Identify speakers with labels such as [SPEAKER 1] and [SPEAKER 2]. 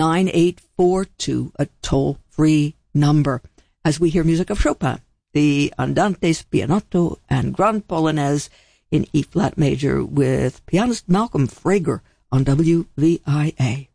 [SPEAKER 1] 9842, a toll-free number, as we hear music of Chopin, the Andante Spianato and Grand Polonaise in E-flat major with pianist Malcolm Frager on WVIA.